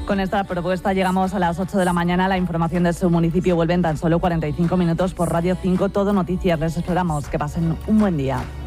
Con esta propuesta llegamos a las 8 de la mañana. La información de su municipio vuelve en tan solo 45 minutos por Radio 5 Todo Noticias. Les esperamos. Que pasen un buen día.